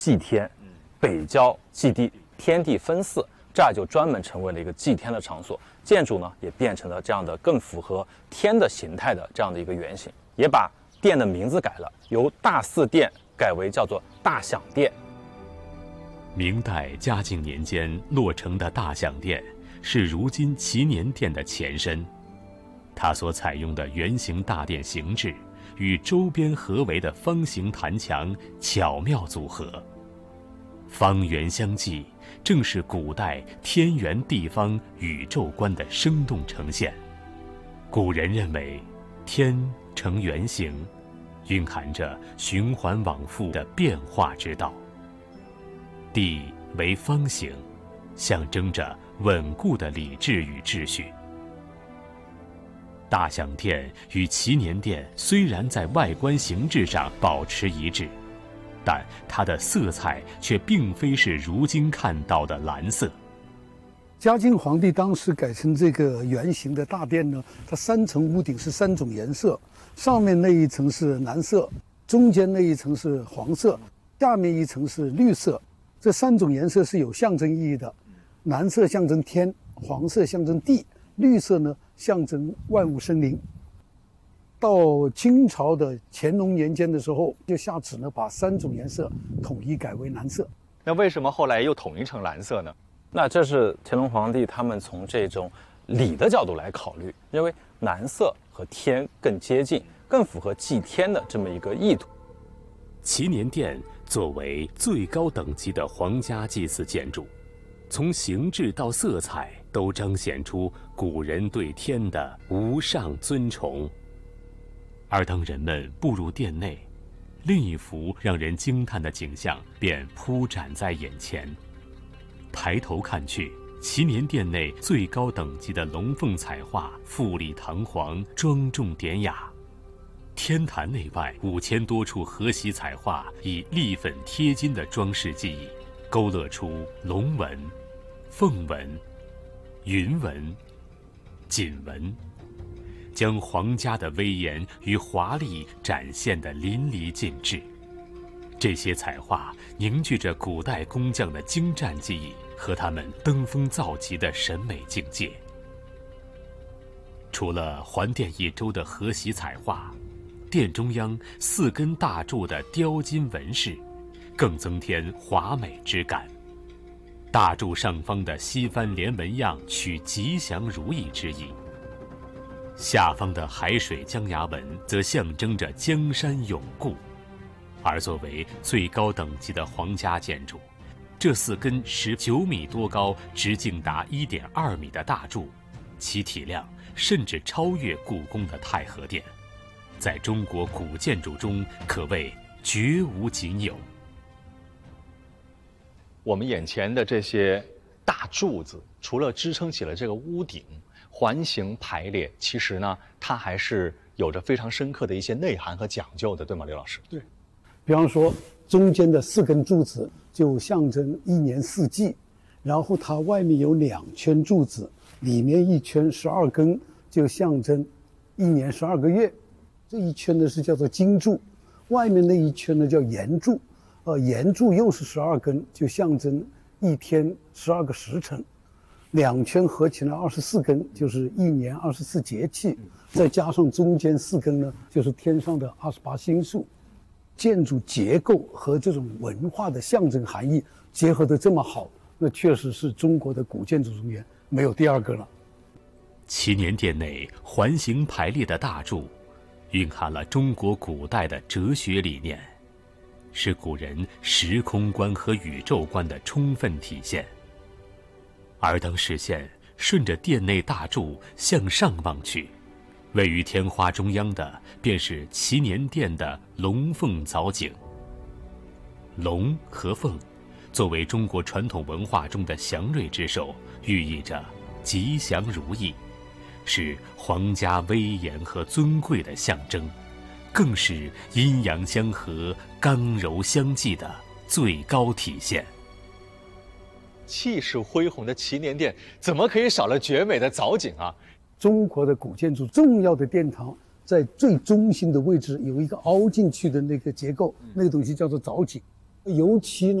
祭天，北郊祭地，天地分祀，这儿就专门成为了一个祭天的场所。建筑呢也变成了这样的更符合天的形态的这样的一个原型，也把殿的名字改了，由大祀殿改为叫做大享殿。 明代嘉靖年间落成的大享殿是如今祈年殿的前身，它所采用的圆形大殿形制与周边合围的方形坛墙巧妙组合，方圆相继，正是古代天圆地方宇宙观的生动呈现。古人认为，天成圆形，蕴含着循环往复的变化之道；地为方形，象征着稳固的理智与秩序。大享殿与祈年殿虽然在外观形制上保持一致，但它的色彩却并非是如今看到的蓝色。 嘉靖皇帝当时改成这个圆形的大殿呢，它3层屋顶是3种颜色，上面那一层是蓝色，中间那一层是黄色，下面一层是绿色。这3种颜色是有象征意义的，蓝色象征天，黄色象征地，绿色呢象征万物生灵。到清朝的乾隆年间的时候，就下旨呢，把3种颜色统一改为蓝色。 那为什么后来又统一成蓝色呢？ 那这是乾隆皇帝他们从这种礼的角度来考虑，认为蓝色和天更接近，更符合祭天的这么一个意图。 祈年殿作为最高等级的皇家祭祀建筑，从形制到色彩都彰显出古人对天的无上尊崇。而当人们步入殿内，另一幅让人惊叹的景象便铺展在眼前。抬头看去，祈年殿内最高等级的龙凤彩画富丽堂皇，庄重典雅。天坛内外5000多处河席彩画以立粉贴金的装饰技艺，勾勒出龙纹、凤纹、云纹、锦纹，将皇家的威严与华丽展现得淋漓尽致。这些彩画凝聚着古代工匠的精湛技艺和他们登峰造极的审美境界。除了环殿一周的河席彩画，殿中央4根大柱的雕金纹饰更增添华美之感。大柱上方的西番连纹样取吉祥如意之意，下方的海水江崖纹则象征着江山永固。而作为最高等级的皇家建筑，这4根19米多高、直径达1.2米的大柱，其体量甚至超越故宫的太和殿，在中国古建筑中可谓绝无仅有。 我们眼前的这些大柱子，除了支撑起了这个屋顶，环形排列，其实呢，它还是有着非常深刻的一些内涵和讲究的，对吗，刘老师？ 对，比方说中间的4根柱子就象征1年4季，然后它外面有2圈柱子，里面1圈12根就象征1年12个月。这一圈呢是叫做金柱，外面那一圈呢叫炎柱，炎柱又是12根，就象征1天12个时辰。2圈合起来24根，就是1年24节气，再加上中间4根呢，就是天上的28星宿。建筑结构和这种文化的象征含义结合得这么好，那确实是中国的古建筑中间没有第2个了。 祈年殿内环形排列的大柱，蕴含了中国古代的哲学理念，是古人时空观和宇宙观的充分体现。而当视线顺着殿内大柱向上望去，位于天花中央的便是祈年殿的龙凤藻井。龙和凤作为中国传统文化中的祥瑞之兽，寓意着吉祥如意，是皇家威严和尊贵的象征，更是阴阳相合、刚柔相济的最高体现。 气势恢宏的祈年殿，怎么可以少了绝美的藻井啊？ 中国的古建筑重要的殿堂，在最中心的位置有一个凹进去的那个结构，那个东西叫做藻井。 尤其呢。